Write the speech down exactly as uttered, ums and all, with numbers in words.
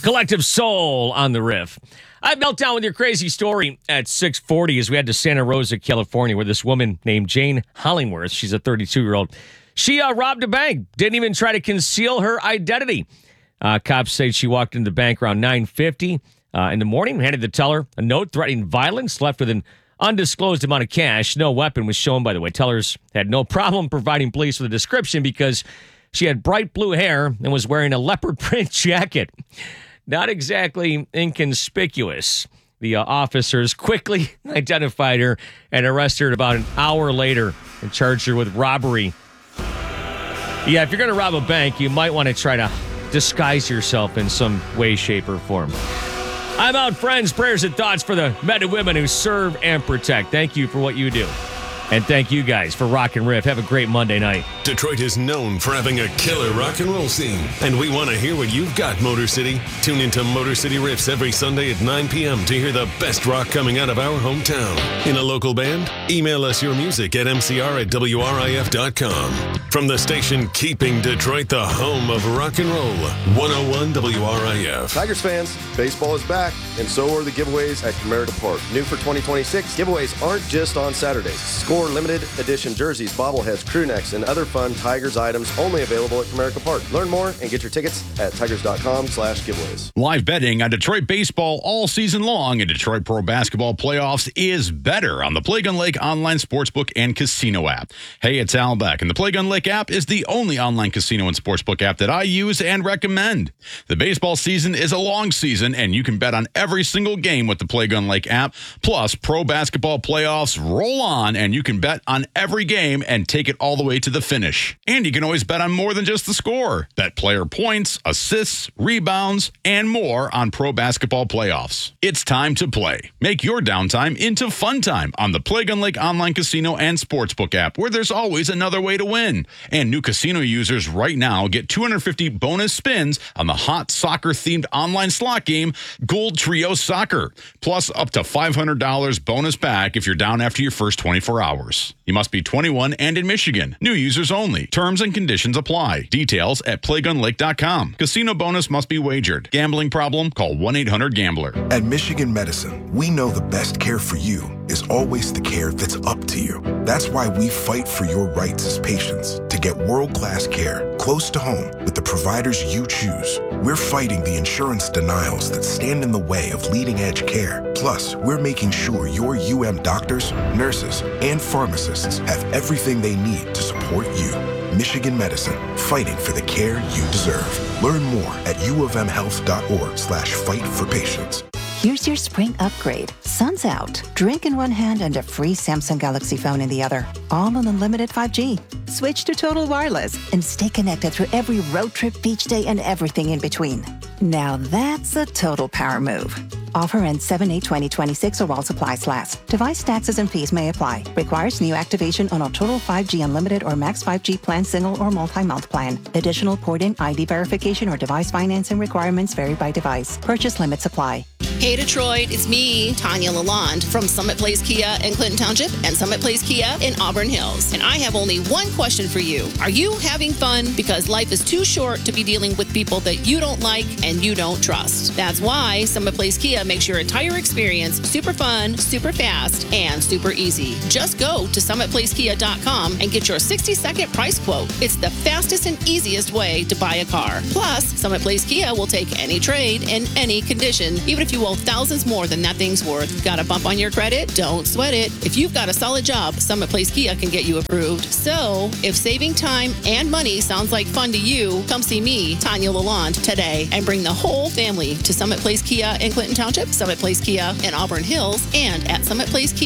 Collective Soul on the riff. I have Meltdown with your crazy story at six forty as we head to Santa Rosa, California, where this woman named Jane Hollingworth, she's a thirty-two-year-old, she uh, robbed a bank, didn't even try to conceal her identity. Uh, cops say she walked into the bank around nine fifty uh, in the morning, handed the teller a note threatening violence, left with an undisclosed amount of cash. No weapon was shown, by the way. Tellers had no problem providing police with a description because she had bright blue hair and was wearing a leopard print jacket. Not exactly inconspicuous. The uh, officers quickly identified her and arrested her about an hour later and charged her with robbery. Yeah, if you're going to rob a bank, you might want to try to disguise yourself in some way, shape, or form. I'm out, friends. Prayers and thoughts for the men and women who serve and protect. Thank you for what you do. And thank you guys for Rock and Riff. Have a great Monday night. Detroit is known for having a killer rock and roll scene, and we want to hear what you've got, Motor City. Tune into Motor City Riffs every Sunday at nine p.m. to hear the best rock coming out of our hometown. In a local band? Email us your music at m c r at w r i f dot com. From the station keeping Detroit the home of rock and roll, one oh one W R I F. Tigers fans, baseball is back, and so are the giveaways at Comerica Park. New for twenty twenty-six, giveaways aren't just on Saturdays. Score limited edition jerseys, bobbleheads, crew necks, and other fun Tigers items only available at Comerica Park. Learn more and get your tickets at tigers.com slash giveaways. Live betting on Detroit baseball all season long and Detroit Pro Basketball playoffs is better on the Play Gun Lake online sportsbook and casino app. Hey, it's Al Beck, and the Play Gun Lake app is the only online casino and sportsbook app that I use and recommend. The baseball season is a long season, and you can bet on every single game with the Play Gun Lake app. Plus, pro basketball playoffs roll on, and you can bet on every game and take it all the way to the finish. And you can always bet on more than just the score. Bet player points, assists, rebounds, and more on pro basketball playoffs. It's time to play. Make your downtime into fun time on the Play Gun Lake online casino and sportsbook app, where there's always another way to win. And new casino users right now get two hundred fifty bonus spins on the hot soccer-themed online slot game, Gold Trio Soccer. Plus up to five hundred dollars bonus back if you're down after your first twenty-four hours. You must be twenty-one and in Michigan. New users only. Terms and conditions apply. Details at play gun lake dot com. Casino bonus must be wagered. Gambling problem? Call one eight hundred gambler. At Michigan Medicine, we know the best care for you is always the care that's up to you. That's why we fight for your rights as patients to get world-class care close to home with the providers you choose. We're fighting the insurance denials that stand in the way of leading-edge care. Plus, we're making sure your U M doctors, nurses, and pharmacists have everything they need to support you. Michigan Medicine, fighting for the care you deserve. Learn more at u of m health dot org slash fight for patients. Here's your spring upgrade. Sun's out. Drink in one hand and a free Samsung Galaxy phone in the other. All on unlimited five G. Switch to Total Wireless and stay connected through every road trip, beach day, and everything in between. Now that's a total power move. Offer ends seven eight twenty twenty-six or while supplies last. Device taxes and fees may apply. Requires new activation on a Total five G Unlimited or Max five G plan single or multi-month plan. Additional port-in I D verification or device financing requirements vary by device. Purchase limits apply. Hey Detroit, it's me, Tanya Lalonde from Summit Place Kia in Clinton Township and Summit Place Kia in Auburn Hills. And I have only one question for you. Are you having fun? Because life is too short to be dealing with people that you don't like and you don't trust. That's why Summit Place Kia makes your entire experience super fun, super fast, and super easy. Just go to summit place kia dot com and get your sixty second price quote. It's the fastest and easiest way to buy a car. Plus, Summit Place Kia will take any trade in any condition, even if you owe thousands more than that thing's worth. Got a bump on your credit? Don't sweat it. If you've got a solid job, Summit Place Kia can get you approved. So, if saving time and money sounds like fun to you, come see me, Tanya Lalonde, today and bring the whole family to Summit Place Kia in Clinton Township, Summit Place Kia in Auburn Hills, and at summit place kia